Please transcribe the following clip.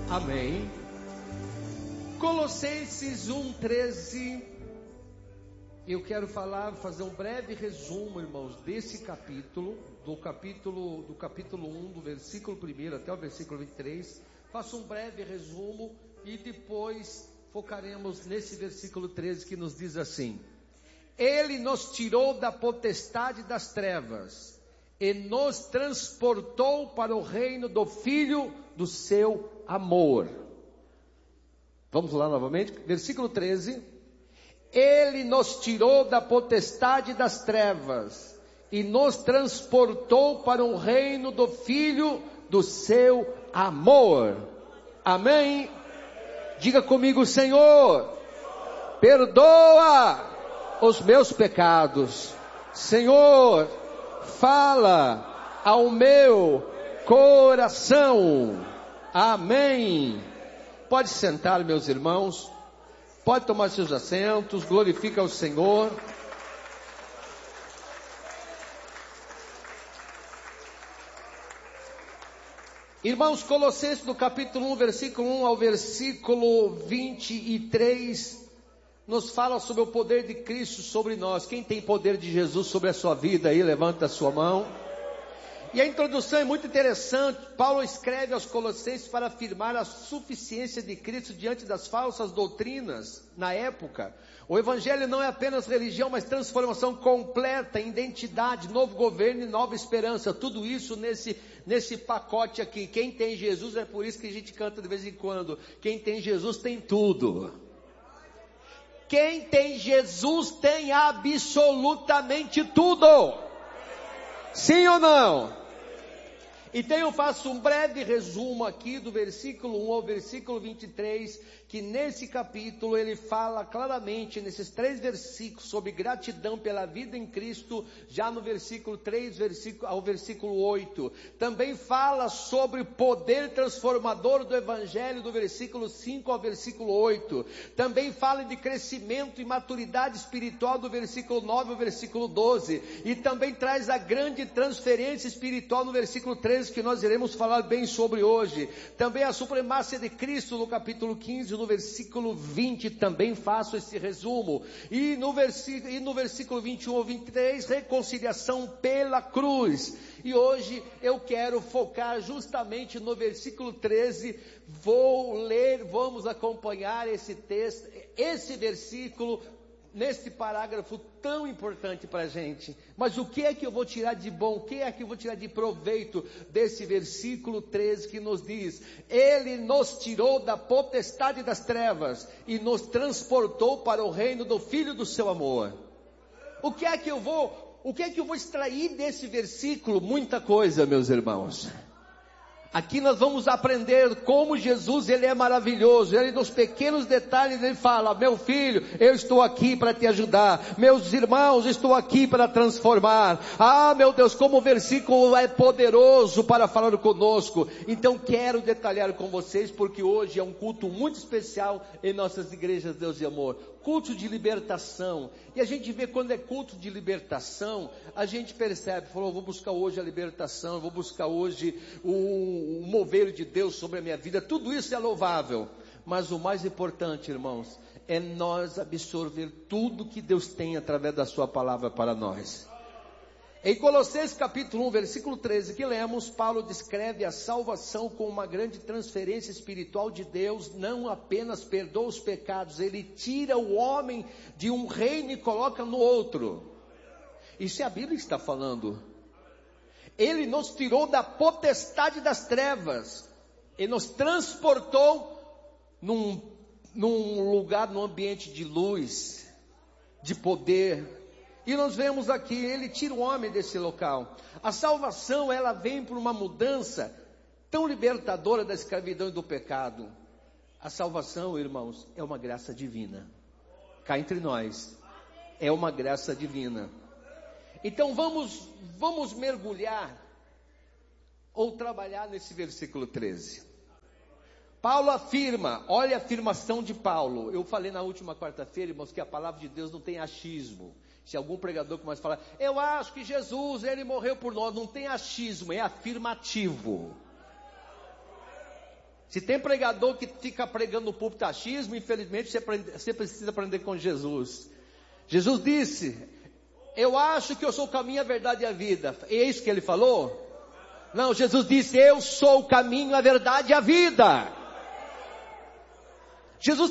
Amém. Colossenses 1:13. Eu quero fazer um breve resumo, irmãos, desse capítulo, do capítulo 1, do versículo 1 até o versículo 23. Faço um breve resumo e depois focaremos nesse versículo 13 que nos diz assim: Ele nos tirou da potestade das trevas e nos transportou para o reino do Filho do seu amor. Vamos lá novamente, versículo 13. Ele nos tirou da potestade das trevas e nos transportou para o reino do Filho do seu amor. Amém? Diga comigo: Senhor, perdoa os meus pecados. Senhor, fala ao meu coração. Amém. Pode sentar, meus irmãos. Pode tomar seus assentos. Glorifica o Senhor. Irmãos, Colossenses do capítulo 1, versículo 1 ao versículo 23, nos fala sobre o poder de Cristo sobre nós. Quem tem poder de Jesus sobre a sua vida aí, levanta a sua mão. E a introdução é muito interessante. Paulo escreve aos Colossenses para afirmar a suficiência de Cristo diante das falsas doutrinas na época. O Evangelho não é apenas religião, mas transformação completa, identidade, novo governo e nova esperança. Tudo isso nesse pacote aqui. Quem tem Jesus, é por isso que a gente canta de vez em quando: quem tem Jesus tem tudo. Quem tem Jesus tem absolutamente tudo. Sim ou não? Então eu faço um breve resumo aqui do versículo 1 ao versículo 23, que nesse capítulo ele fala claramente, nesses 3 versículos, sobre gratidão pela vida em Cristo. Já no versículo 3 ao versículo 8, também fala sobre o poder transformador do Evangelho, do versículo 5 ao versículo 8, também fala de crescimento e maturidade espiritual, do versículo 9 ao versículo 12, e também traz a grande transferência espiritual no versículo 13, que nós iremos falar bem sobre hoje. Também a supremacia de Cristo no capítulo 15, no versículo 20, também faço esse resumo. E no versículo 21 ao 23, reconciliação pela cruz. E hoje eu quero focar justamente no versículo 13. Vamos acompanhar esse texto, esse versículo, nesse parágrafo tão importante para a gente. Mas o que é que eu vou tirar de bom? O que é que eu vou tirar de proveito desse versículo 13 que nos diz: Ele nos tirou da potestade das trevas e nos transportou para o reino do Filho do seu amor. O que é que eu vou extrair desse versículo? Muita coisa, meus irmãos. Aqui nós vamos aprender como Jesus, ele é maravilhoso. Ele, nos pequenos detalhes, ele fala: meu filho, eu estou aqui para te ajudar. Meus irmãos, estou aqui para transformar. Ah, meu Deus, como o versículo é poderoso para falar conosco. Então quero detalhar com vocês, porque hoje é um culto muito especial em nossas igrejas, Deus de amor. Culto de libertação. E a gente vê, quando é culto de libertação, a gente percebe, falou: vou buscar hoje a libertação, vou buscar hoje o mover de Deus sobre a minha vida. Tudo isso é louvável, mas o mais importante, irmãos, é nós absorver tudo que Deus tem através da sua palavra para nós. Em Colossenses capítulo 1, versículo 13 que lemos, Paulo descreve a salvação como uma grande transferência espiritual de Deus. Não apenas perdoa os pecados, ele tira o homem de um reino e coloca no outro. Isso é a Bíblia que está falando. Ele nos tirou da potestade das trevas e nos transportou num lugar, num ambiente de luz, de poder. E nós vemos aqui, ele tira o homem desse local. A salvação, ela vem por uma mudança tão libertadora da escravidão e do pecado. A salvação, irmãos, é uma graça divina. Cá entre nós, é uma graça divina. Então vamos mergulhar ou trabalhar nesse versículo 13. Paulo afirma, olha a afirmação de Paulo. Eu falei na última quarta-feira, irmãos, que a palavra de Deus não tem achismo. Se algum pregador começa a falar: eu acho que Jesus, ele morreu por nós, não tem achismo, é afirmativo. Se tem pregador que fica pregando no púlpito achismo, infelizmente você precisa aprender com Jesus. Jesus disse: eu acho que eu sou o caminho, a verdade e a vida. É isso que ele falou? Não, Jesus disse: eu sou o caminho, a verdade e a vida. Jesus